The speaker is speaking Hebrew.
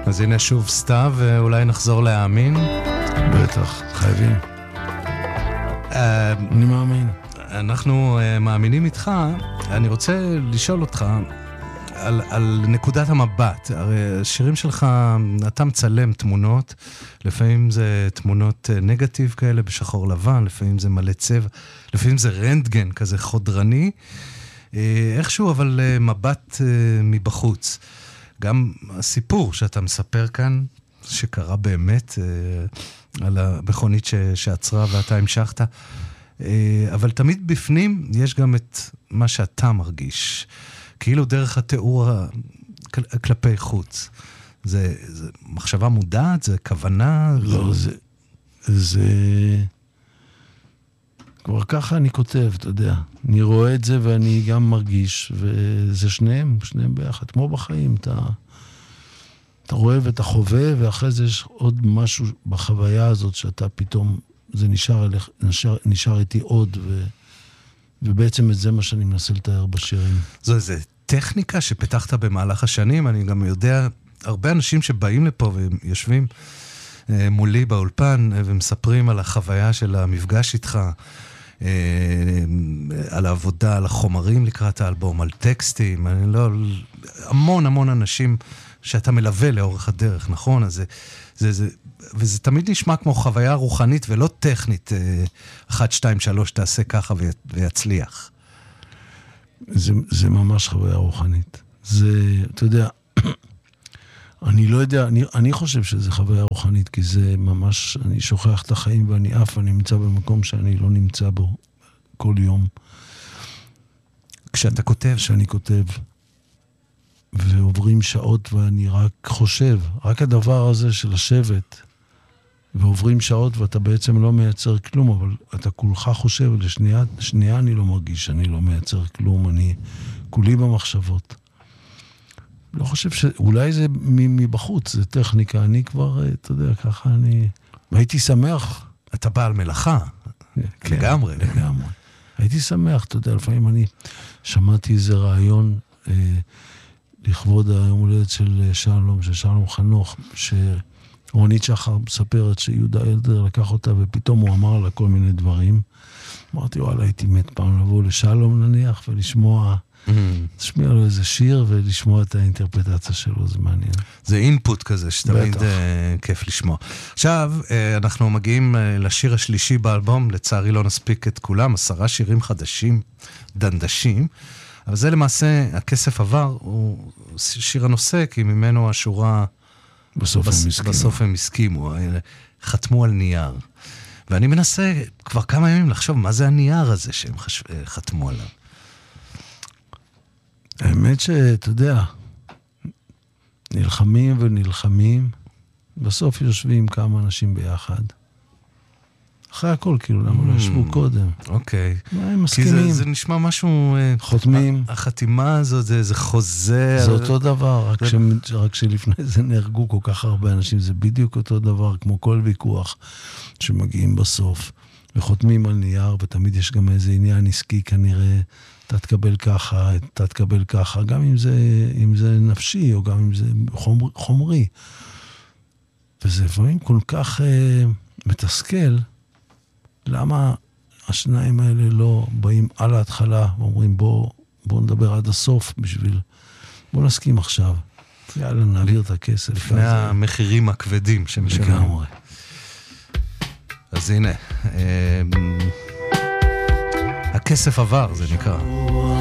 אז הנה שוב סתיו, ואולי נחזור להאמין. בטח, חייבים. אני מאמין. אנחנו מאמינים איתך. אני רוצה לשאול אותך על נקודת המבט. הרי השירים שלך, אתה מצלם תמונות, לפעמים זה תמונות נגטיב כאלה בשחור לבן, לפעמים זה מלא צבע, לפעמים זה רנטגן כזה חודרני, איכשהו אבל מבט מבחוץ. גם הסיפור שאתה מספר כאן, שקרה באמת על המכונית שעצרה ואתה המשכת, אבל תמיד בפנים יש גם את מה שאתה מרגיש, כאילו דרך התיאור כלפי חוץ. זה מחשבה מודעת, זה כוונה? לא, זה כבר ככה אני כותב, אתה יודע. אני רואה את זה ואני גם מרגיש, וזה שניהם ביחד, כמו בחיים. אתה רואה ואתה חווה, ואחרי זה יש עוד משהו בחוויה הזאת, שאתה פתאום, זה נשאר איתי עוד, ובעצם את זה מה שאני מנסה לתאר בשירים. זו איזו טכניקה שפתחת במהלך השנים, אני גם יודע, הרבה אנשים שבאים לפה ויושבים מולי באולפן, ומספרים על החוויה של המפגש איתך, על העבודה, על החומרים לקראת האלבום, על טקסטים, המון אנשים שאתה מלווה לאורך הדרך, נכון? אז וזה תמיד נשמע כמו חוויה רוחנית ולא טכנית, 1, 2, 3, תעשה ככה ויצליח. זה ממש חוויה רוחנית. זה, אתה יודע, אני לא יודע, אני חושב שזה חוויה רוחנית, כי זה ממש, אני שוכח את החיים ואני אני נמצא במקום שאני לא נמצא בו כל יום. כשאתה כותב? כשאני כותב, ועוברים שעות ואני רק חושב, רק הדבר הזה של לשבת, ועוברים שעות ואתה בעצם לא מייצר כלום, אבל אתה כולך חושב, לשנייה אני לא מרגיש שאני לא מייצר כלום, אני כולי במחשבות. לא חושב אולי זה מבחוץ, זה טכניקה, אני כבר, אתה יודע, ככה הייתי שמח. אתה בעל מלאכה, לגמרי. לגמרי. הייתי שמח, אתה יודע, לפעמים אני שמעתי איזה רעיון, לכבוד היום הולדת של שלום חנוך, שרונית שחר מספרת שיהודה אלדר לקח אותה, ופתאום הוא אמר לה כל מיני דברים. אמרתי, וואלה, הייתי מת פעם לבוא לשלום נניח, ולשמוע לו איזה שיר, ולשמוע את האינטרפטציה שלו, זה מעניין. זה אינפוט כזה, שתמיד כיף לשמוע. עכשיו, אנחנו מגיעים לשיר השלישי באלבום, לצערי לא נספיק את כולם, 10 שירים חדשים, דנדשים, אבל זה למעשה, הכסף עבר, הוא שיר הנושא, כי ממנו השורה, בסוף הם הסכימו, חתמו על נייר. ואני מנסה כבר כמה ימים לחשוב, מה זה הנייר הזה שהם חתמו עליו? האמת שאתה יודע, נלחמים, בסוף יושבים כמה אנשים ביחד. אחרי הכל, כאילו, למה לא ישבו קודם? אוקיי. הם מסכימים. כי זה נשמע משהו... חותמים. החתימה הזאת, זה חוזה... זה אותו דבר, רק שלפני זה נהרגו כל כך הרבה אנשים, זה בדיוק אותו דבר, כמו כל ויכוח שמגיעים בסוף, וחותמים על נייר, ותמיד יש גם איזה עניין עסקי כנראה, אתה תקבל ככה, גם אם זה נפשי, או גם אם זה חומרי. וזה לפעמים כל כך מתסכל, למה השניים האלה לא באים על ההתחלה, ואומרים בוא נדבר עד הסוף בוא נסכים עכשיו. יאללה, נעביר את הכסף. לפני המחירים הכבדים שמשלמים. לגמרי. אז הנה, הכסף עבר, זה נקרא.